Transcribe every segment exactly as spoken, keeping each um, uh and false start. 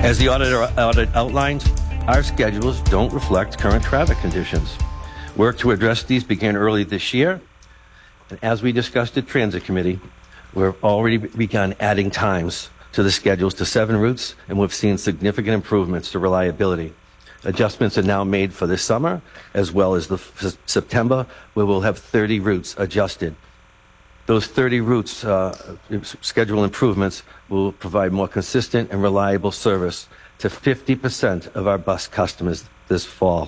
As the auditor audit outlines, our schedules don't reflect current traffic conditions. Work to address these began early this year, and as we discussed at Transit Committee, we've already begun adding times to the schedules to seven routes, and we've seen significant improvements to reliability. Adjustments are now made for this summer, as well as the f- September, where we'll have thirty routes adjusted. Those thirty routes uh, schedule improvements will provide more consistent and reliable service to fifty percent of our bus customers this fall.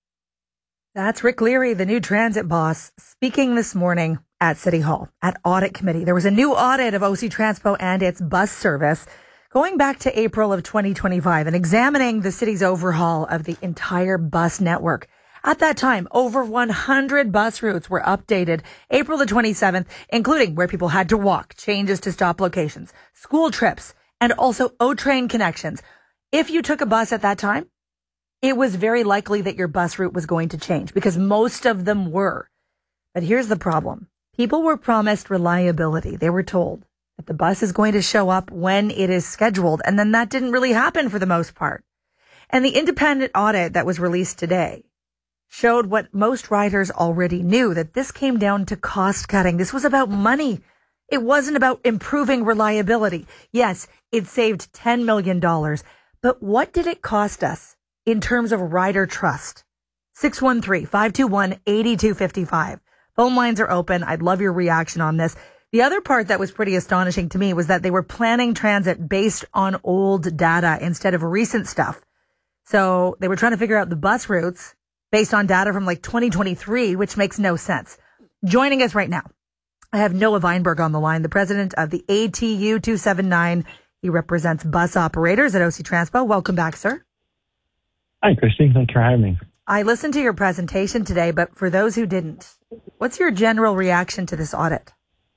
That's Rick Leary, the new transit boss, speaking this morning at City Hall at Audit Committee. There was a new audit of O C Transpo and its bus service going back to April of twenty twenty-five and examining the city's overhaul of the entire bus network. At that time, over one hundred bus routes were updated April the twenty-seventh, including where people had to walk, changes to stop locations, school trips, and also O-Train connections. If you took a bus at that time, it was very likely that your bus route was going to change because most of them were. But here's the problem. People were promised reliability. They were told that the bus is going to show up when it is scheduled, and then that didn't really happen for the most part. And the independent audit that was released today showed what most riders already knew, that this came down to cost cutting. This was about money. It wasn't about improving reliability. Yes, it saved ten million dollars, but what did it cost us in terms of rider trust? six one three, five two one, eight two five five. Phone lines are open. I'd love your reaction on this. The other part that was pretty astonishing to me was that they were planning transit based on old data instead of recent stuff. So they were trying to figure out the bus routes based on data from like twenty twenty-three, which makes no sense. Joining us right now, I have Noah Weinberg on the line, the president of the A T U two seventy-nine. He represents bus operators at O C Transpo. Welcome back, sir. Hi, Christy. Thanks for having me. I listened to your presentation today, but for those who didn't, what's your general reaction to this audit?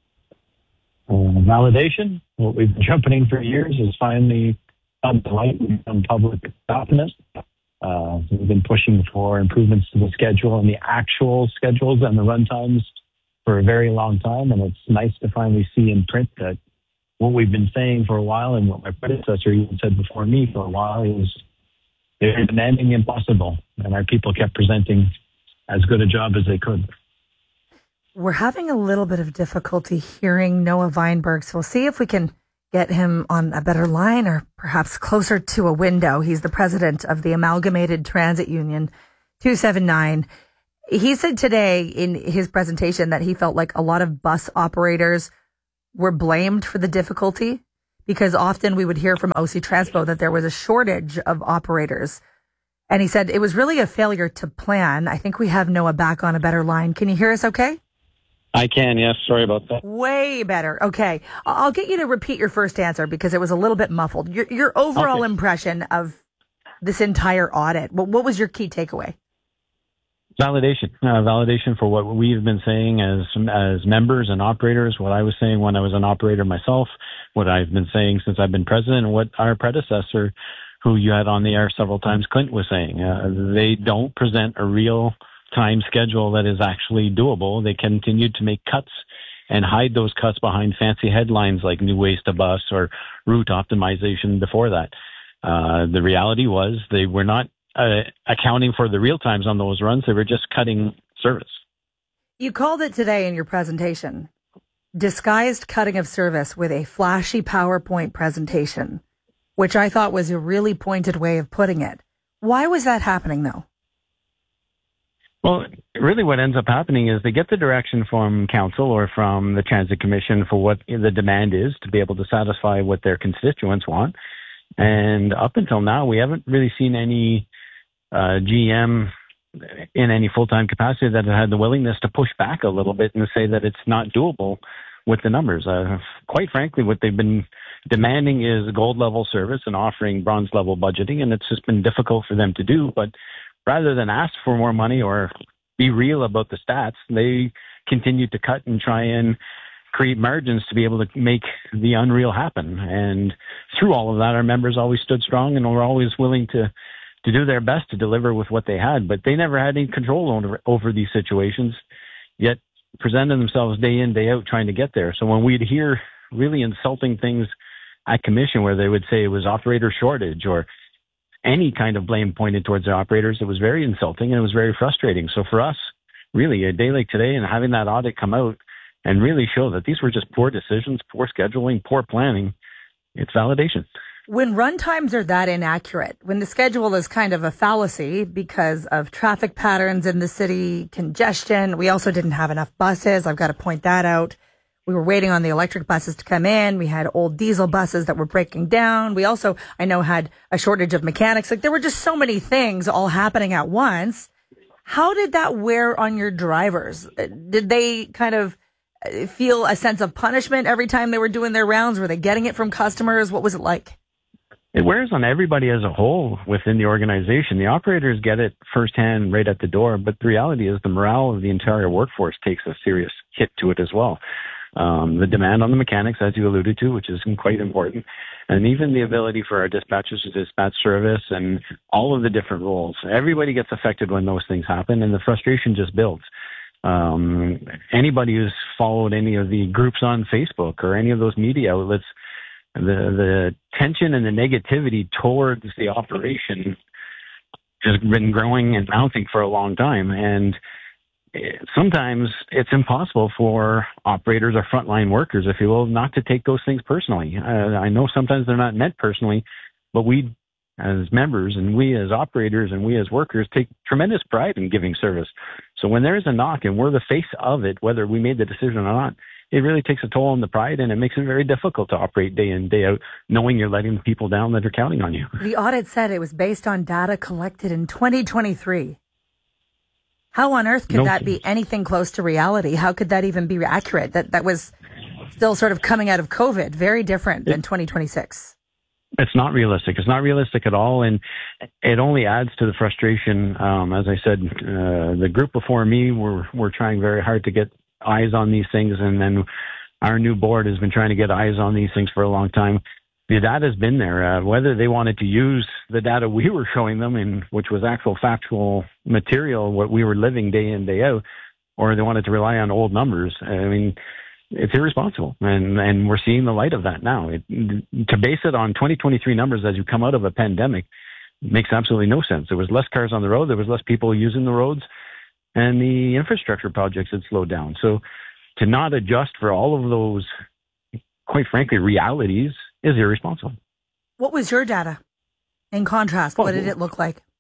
Uh, validation. What we've been trumpeting for years is finally come to light and become public document. Uh, we've been pushing for improvements to the schedule and the actual schedules and the run times for a very long time, and it's nice to finally see in print that what we've been saying for a while and what my predecessor even said before me for a while is they're demanding the impossible, and our people kept presenting as good a job as they could. We're having a little bit of difficulty hearing Noah Weinberg, so we'll see if we can get him on a better line or perhaps closer to a window. He's the president of the Amalgamated Transit Union two seventy-nine. He said today in his presentation that he felt like a lot of bus operators were blamed for the difficulty because often we would hear from O C Transpo that there was a shortage of operators. And he said it was really a failure to plan. I think we have Noah back on a better line. Can you hear us okay? I can, yes. Sorry about that. Way better. Okay. I'll get you to repeat your first answer because it was a little bit muffled. Your, your overall okay. impression of this entire audit, what, what was your key takeaway? Validation. Uh, validation for what we've been saying as as members and operators, what I was saying when I was an operator myself, what I've been saying since I've been president, and what our predecessor, who you had on the air several times, Clint, was saying. Uh, they don't present a real time schedule that is actually doable. They continued to make cuts and hide those cuts behind fancy headlines like new ways to bus or route optimization before that. Uh, the reality was they were not uh, accounting for the real times on those runs. They were just cutting service. You called it today in your presentation, disguised cutting of service with a flashy PowerPoint presentation, which I thought was a really pointed way of putting it. Why was that happening though? Well, really what ends up happening is they get the direction from council or from the Transit Commission for what the demand is to be able to satisfy what their constituents want. And up until now, we haven't really seen any uh, G M in any full-time capacity that had the willingness to push back a little bit and say that it's not doable with the numbers. Uh, quite frankly, what they've been demanding is gold-level service and offering bronze-level budgeting, and it's just been difficult for them to do. But rather than ask for more money or be real about the stats, they continue to cut and try and create margins to be able to make the unreal happen. And through all of that, our members always stood strong and were always willing to, to do their best to deliver with what they had. But they never had any control over, over these situations, yet presented themselves day in, day out trying to get there. So when we'd hear really insulting things at commission where they would say it was operator shortage or any kind of blame pointed towards the operators. It was very insulting and it was very frustrating. So for us, really, a day like today and having that audit come out and really show that these were just poor decisions, poor scheduling, poor planning, it's validation. When run times are that inaccurate, when the schedule is kind of a fallacy because of traffic patterns in the city, congestion, we also didn't have enough buses. I've got to point that out. We were waiting on the electric buses to come in. We had old diesel buses that were breaking down. We also, I know, had a shortage of mechanics. Like there were just so many things all happening at once. How did that wear on your drivers? Did they kind of feel a sense of punishment every time they were doing their rounds? Were they getting it from customers? What was it like? It wears on everybody as a whole within the organization. The operators get it firsthand right at the door, but the reality is the morale of the entire workforce takes a serious hit to it as well. Um, the demand on the mechanics, as you alluded to, which is quite important, and even the ability for our dispatchers to dispatch service and all of the different roles. Everybody gets affected when those things happen, and the frustration just builds. Um, anybody who's followed any of the groups on Facebook or any of those media outlets, the the tension and the negativity towards the operation has been growing and mounting for a long time. And sometimes it's impossible for operators or frontline workers, if you will, not to take those things personally. Uh, I know sometimes they're not meant personally, but we as members and we as operators and we as workers take tremendous pride in giving service. So when there's a knock and we're the face of it, whether we made the decision or not, it really takes a toll on the pride, and it makes it very difficult to operate day in, day out, knowing you're letting people down that are counting on you. The audit said it was based on data collected in twenty twenty-three. How on earth could no. that be anything close to reality? How could that even be accurate? That that was still sort of coming out of COVID, very different it, than twenty twenty-six. It's not realistic. It's not realistic at all, and it only adds to the frustration. Um, as I said, uh, the group before me were were trying very hard to get eyes on these things, and then our new board has been trying to get eyes on these things for a long time. The data's been there. Uh, whether they wanted to use the data we were showing them, in which was actual factual material, what we were living day in, day out, or they wanted to rely on old numbers, I mean, it's irresponsible. And and we're seeing the light of that now. It, to base it on twenty twenty-three numbers as you come out of a pandemic makes absolutely no sense. There was less cars on the road. There was less people using the roads. And the infrastructure projects had slowed down. So to not adjust for all of those, quite frankly, realities is irresponsible. What was your data? In contrast, well, what did it look like?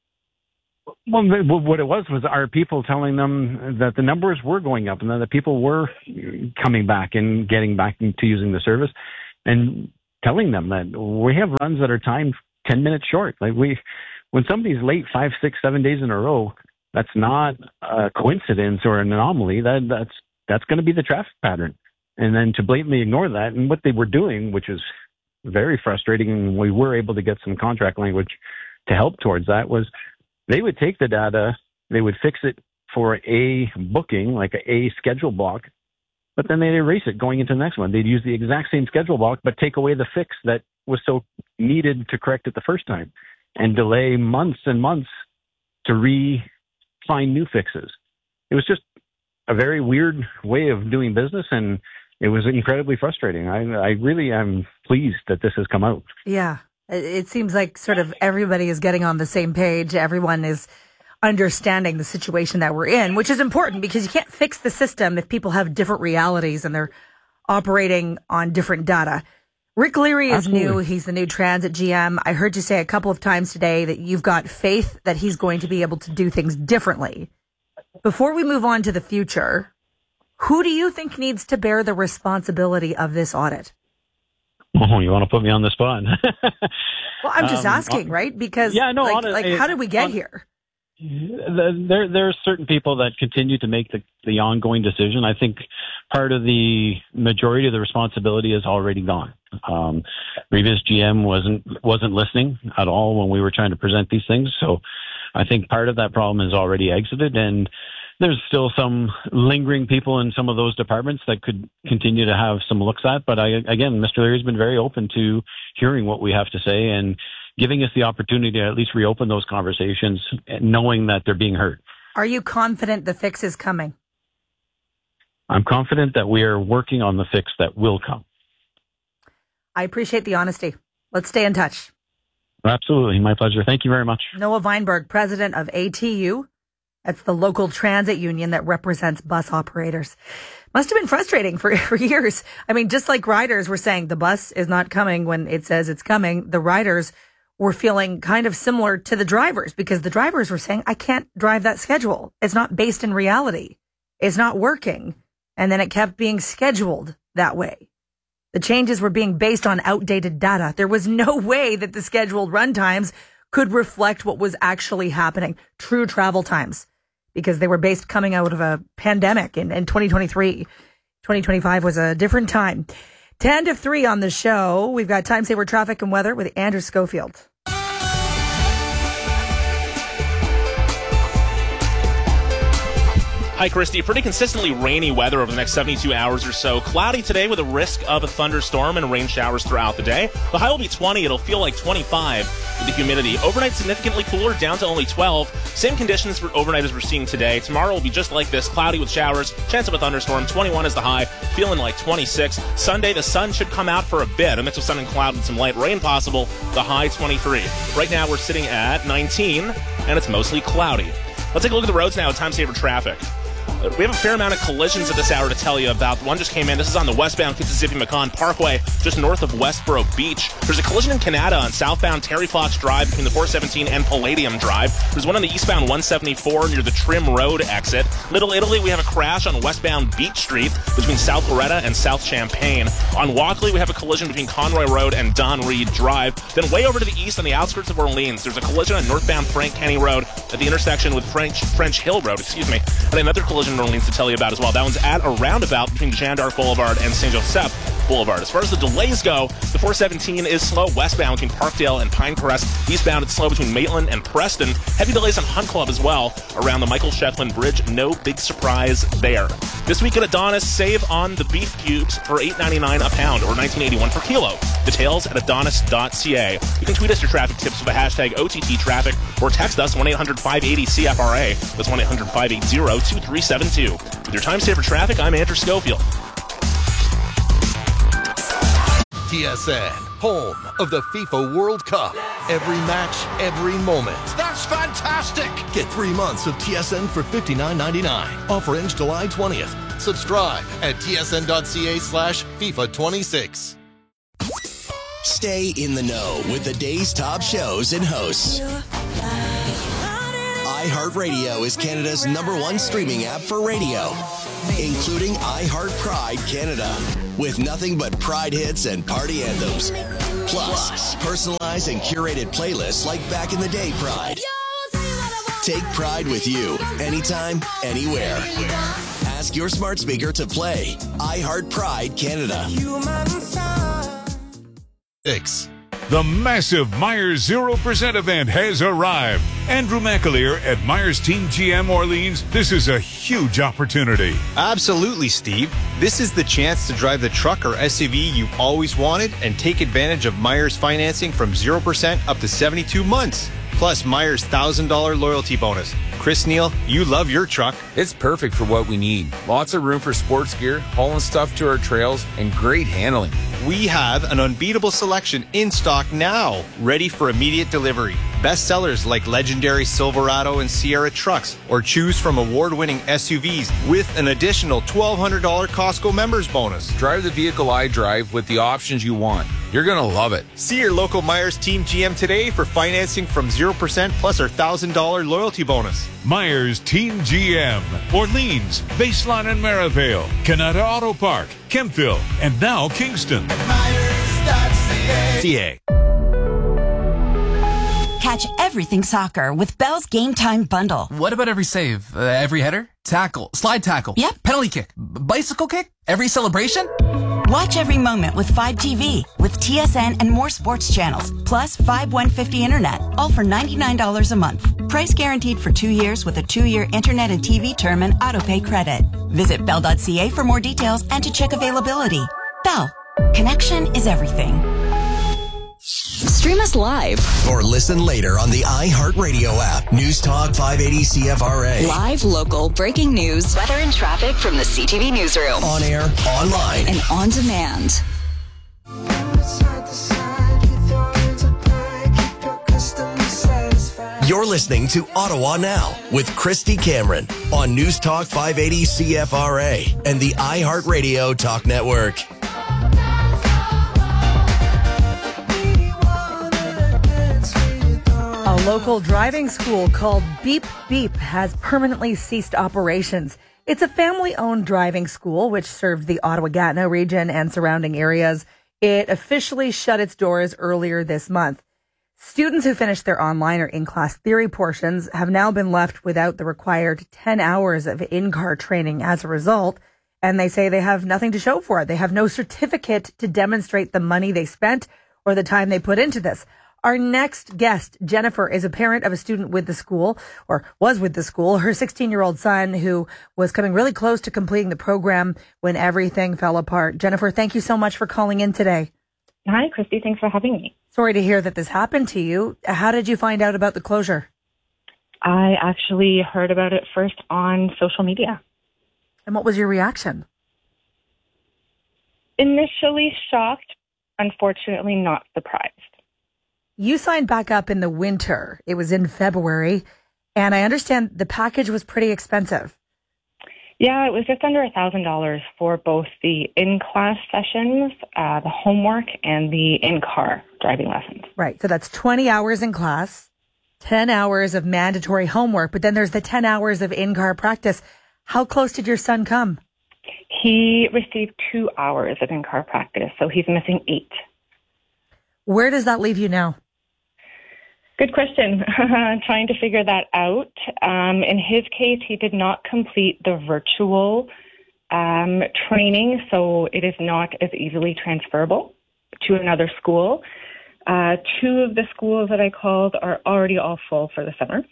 Well, what it was was our people telling them that the numbers were going up and that the people were coming back and getting back into using the service, and telling them that we have runs that are timed ten minutes short. Like we, when somebody's late five, six, seven days in a row, that's not a coincidence or an anomaly. That that's that's going to be the traffic pattern. And then to blatantly ignore that, and what they were doing, which is very frustrating, and we were able to get some contract language to help towards that, was they would take the data, they would fix it for a booking, like a, a schedule block, but then they'd erase it going into the next one. They'd use the exact same schedule block, but take away the fix that was so needed to correct it the first time, and delay months and months to re find new fixes. It was just a very weird way of doing business, and it was incredibly frustrating. I, I really am pleased that this has come out. Yeah. It seems like sort of everybody is getting on the same page. Everyone is understanding the situation that we're in, which is important because you can't fix the system if people have different realities and they're operating on different data. Rick Leary is Absolutely. new. He's the new transit G M. I heard you say a couple of times today that you've got faith that he's going to be able to do things differently. Before we move on to the future, who do you think needs to bear the responsibility of this audit? Oh, you want to put me on the spot? Well, I'm just um, asking, right? Because yeah, no, like, on, like, how did we get on, here? There, there are certain people that continue to make the, the ongoing decision. I think part of the majority of the responsibility is already gone. Um, previous G M wasn't wasn't listening at all when we were trying to present these things. So I think part of that problem is already exited, and there's still some lingering people in some of those departments that could continue to have some looks at. But I, again, Mister Leary's been very open to hearing what we have to say and giving us the opportunity to at least reopen those conversations, knowing that they're being heard. Are you confident the fix is coming? I'm confident that we are working on the fix that will come. I appreciate the honesty. Let's stay in touch. Absolutely. My pleasure. Thank you very much. Noah Weinberg, president of A T U. That's the local transit union that represents bus operators. Must have been frustrating for, for years. I mean, just like riders were saying the bus is not coming when it says it's coming, the riders were feeling kind of similar to the drivers, because the drivers were saying, I can't drive that schedule. It's not based in reality. It's not working. And then it kept being scheduled that way. The changes were being based on outdated data. There was no way that the scheduled run times could reflect what was actually happening, true travel times, because they were based coming out of a pandemic in, in twenty twenty-three. twenty twenty-five was a different time. ten to three on the show. We've got Time Saver Traffic and Weather with Andrew Schofield. Hi, Christy. Pretty consistently rainy weather over the next seventy-two hours or so. Cloudy today with a risk of a thunderstorm and rain showers throughout the day. The high will be twenty. It'll feel like twenty-five with the humidity. Overnight significantly cooler, down to only twelve. Same conditions for overnight as we're seeing today. Tomorrow will be just like this, cloudy with showers, chance of a thunderstorm. twenty-one is the high, feeling like twenty-six. Sunday, the sun should come out for a bit. A mix of sun and cloud with some light rain possible. The high, twenty-three. Right now, we're sitting at nineteen, and it's mostly cloudy. Let's take a look at the roads now. Time Saver Traffic. We have a fair amount of collisions at this hour to tell you about. One just came in. This is on the westbound Mississippi-Macon Parkway, just north of Westboro Beach. There's a collision in Canada on southbound Terry Fox Drive between the four seventeen and Palladium Drive. There's one on the eastbound one seventy-four near the Trim Road exit. Little Italy, we have a crash on westbound Beach Street between South Loretta and South Champaign. On Walkley, we have a collision between Conroy Road and Don Reed Drive. Then way over to the east on the outskirts of Orleans, there's a collision on northbound Frank Kenny Road at the intersection with French, French Hill Road, excuse me, and another collision in Orleans to tell you about as well. That one's at a roundabout between Jeanne d'Arc Boulevard and Saint Joseph Boulevard. As far as the delays go, the four seventeen is slow westbound between Parkdale and Pinecrest. Eastbound, it's slow between Maitland and Preston. Heavy delays on Hunt Club as well around the Michael Shefflin Bridge. No big surprise there. This week at Adonis, save on the beef cubes for eight ninety-nine a pound or nineteen eighty-one per kilo. Details at adonis dot c a. You can tweet us your traffic tips with the hashtag O T T traffic or text us one eight hundred five eight zero C F R A. That's one eight hundred five eight zero two three seven two. With your Time Saver Traffic, I'm Andrew Schofield. T S N, home of the FIFA World Cup. Every match, every moment. That's fantastic! Get three months of T S N for fifty-nine ninety-nine. Offer ends July twentieth. Subscribe at T S N dot C A slash FIFA twenty-six. Stay in the know with the day's top shows and hosts. iHeartRadio is Canada's number one streaming app for radio, including iHeart Pride Canada, with nothing but Pride hits and party anthems. Plus, personalized and curated playlists like Back in the Day Pride. Take Pride with you, anytime, anywhere. Ask your smart speaker to play iHeart Pride Canada. Six. The massive Myers zero percent event has arrived. Andrew McAleer at Myers Team G M Orleans. This is a huge opportunity. Absolutely, Steve. This is the chance to drive the truck or S U V you've always wanted and take advantage of Myers financing from zero percent up to seventy-two months. Plus Myers one thousand dollars loyalty bonus. Chris Neal, you love your truck. It's perfect for what we need. Lots of room for sports gear, hauling stuff to our trails, and great handling. We have an unbeatable selection in stock now, ready for immediate delivery. Best sellers like legendary Silverado and Sierra trucks, or choose from award-winning S U Vs with an additional twelve hundred dollars Costco members bonus. Drive the vehicle I drive with the options you want. You're going to love it. See your local Myers Team G M today for financing from zero percent plus our one thousand dollars loyalty bonus. Myers Team G M, Orleans, Baseline and Maryvale, Canada Auto Park, Kempville, and now Kingston. C A. Catch everything soccer with Bell's Game Time Bundle. What about every save? Uh, every header? Tackle? Slide tackle? Yep. Penalty kick? B- bicycle kick? Every celebration? Watch every moment with Fibe T V with T S N and more sports channels, plus Fibe one fifty internet, all for ninety-nine dollars a month. Price guaranteed for two years with a two-year internet and T V term and autopay credit. Visit bell dot c a for more details and to check availability. Bell. Connection is everything. Stream us live or listen later on the iHeartRadio app. News Talk five eighty C F R A. Live, local, breaking news, weather and traffic from the C T V newsroom. On air, online, and on demand. You're listening to Ottawa Now with Christy Cameron on News Talk five eighty C F R A and the iHeartRadio Talk Network. A local driving school called Beep Beep has permanently ceased operations. It's a family-owned driving school which served the Ottawa-Gatineau region and surrounding areas. It officially shut its doors earlier this month. Students who finished their online or in-class theory portions have now been left without the required ten hours of in-car training as a result, and they say they have nothing to show for it. They have no certificate to demonstrate the money they spent or the time they put into this. Our next guest, Jennifer, is a parent of a student with the school, or was with the school. Her sixteen-year-old son, who was coming really close to completing the program when everything fell apart. Jennifer, thank you so much for calling in today. Hi, Christy. Thanks for having me. Sorry to hear that this happened to you. How did you find out about the closure? I actually heard about it first on social media. And what was your reaction? Initially shocked, unfortunately not surprised. You signed back up in the winter. It was in February, and I understand the package was pretty expensive. Yeah, it was just under one thousand dollars for both the in-class sessions, uh, the homework, and the in-car driving lessons. Right, so that's twenty hours in class, ten hours of mandatory homework, but then there's the ten hours of in-car practice. How close did your son come? He received two hours of in-car practice, so he's missing eight. Where does that leave you now? Good question. Trying to figure that out. Um, in his case, he did not complete the virtual um, training, so it is not as easily transferable to another school. Uh, two of the schools that I called are already all full for the summer.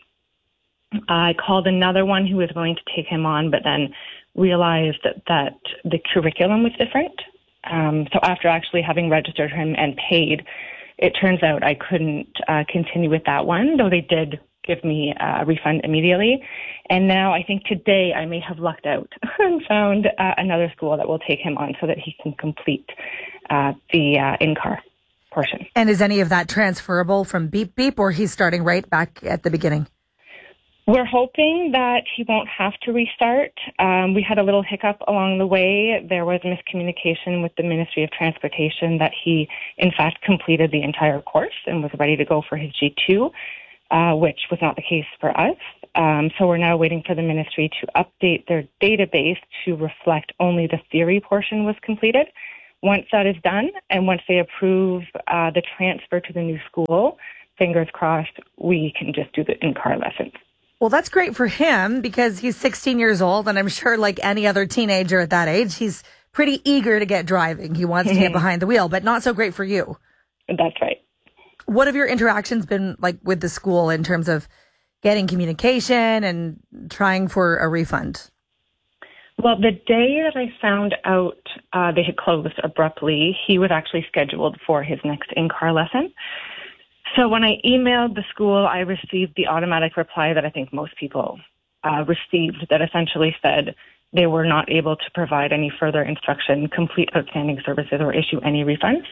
I called another one who was willing to take him on, but then realized that, that the curriculum was different. Um, so after actually having registered him and paid, it turns out I couldn't uh, continue with that one, though they did give me a refund immediately. And now I think today I may have lucked out and found uh, another school that will take him on so that he can complete uh, the uh, in-car portion. And is any of that transferable from Beep Beep, or he's starting right back at the beginning? We're hoping that he won't have to restart. Um, we had a little hiccup along the way. There was miscommunication with the Ministry of Transportation that he, in fact, completed the entire course and was ready to go for his G two, uh, which was not the case for us. Um, so we're now waiting for the ministry to update their database to reflect only the theory portion was completed. Once that is done, and once they approve uh, the transfer to the new school, fingers crossed, we can just do the in-car lessons. Well, that's great for him because he's sixteen years old, and I'm sure like any other teenager at that age, he's pretty eager to get driving. He wants to get behind the wheel, but not so great for you. That's right. What have your interactions been like with the school in terms of getting communication and trying for a refund? Well, the day that I found out uh, they had closed abruptly, he was actually scheduled for his next in-car lesson. So when I emailed the school, I received the automatic reply that I think most people uh, received that essentially said they were not able to provide any further instruction, complete outstanding services, or issue any refunds.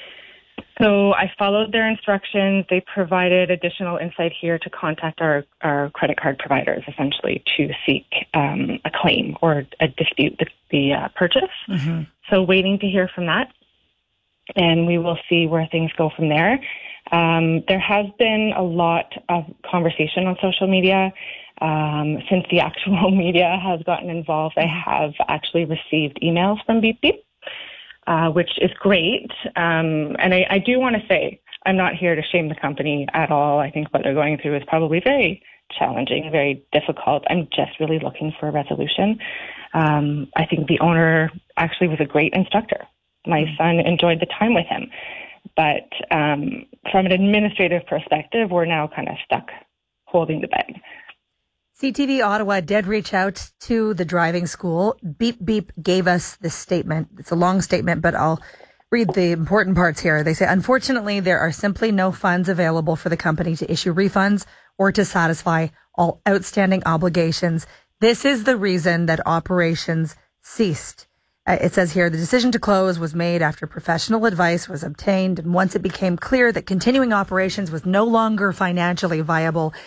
So I followed their instructions. They provided additional insight here to contact our, our credit card providers, essentially, to seek um, a claim or a dispute the, the uh, purchase. Mm-hmm. So waiting to hear from that, and we will see where things go from there. Um, there has been a lot of conversation on social media. Um, since the actual media has gotten involved, I have actually received emails from Beep Beep, uh, which is great. Um, and I, I do want to say, I'm not here to shame the company at all. I think what they're going through is probably very challenging, very difficult. I'm just really looking for a resolution. Um, I think the owner actually was a great instructor. My mm-hmm. son enjoyed the time with him. But um, from an administrative perspective, we're now kind of stuck holding the bag. C T V Ottawa did reach out to the driving school. Beep Beep gave us this statement. It's a long statement, but I'll read the important parts here. They say, unfortunately, there are simply no funds available for the company to issue refunds or to satisfy all outstanding obligations. This is the reason that operations ceased. Uh, it says here, the decision to close was made after professional advice was obtained, and once it became clear that continuing operations was no longer financially viable,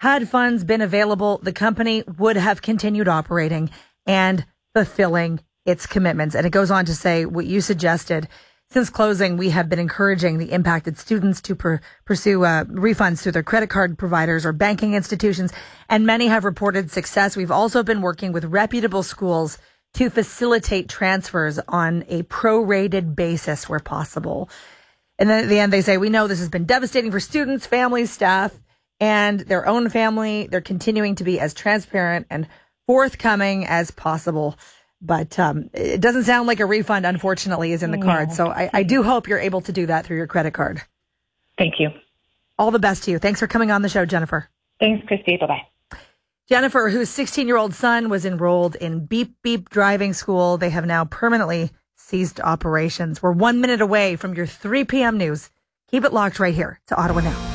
Had funds been available, the company would have continued operating and fulfilling its commitments. And it goes on to say what you suggested. Since closing, we have been encouraging the impacted students to per- pursue uh, refunds through their credit card providers or banking institutions, and many have reported success. We've also been working with reputable schools to facilitate transfers on a prorated basis where possible. And then at the end, they say, we know this has been devastating for students, families, staff, and their own family. They're continuing to be as transparent and forthcoming as possible. But um, it doesn't sound like a refund, unfortunately, is in the No. card. So I, I do hope you're able to do that through your credit card. Thank you. All the best to you. Thanks for coming on the show, Jennifer. Thanks, Christy. Bye-bye. Jennifer, whose sixteen-year-old son was enrolled in Beep Beep driving school, they have now permanently ceased operations. We're one minute away from your three p.m. news. Keep it locked right here to Ottawa Now.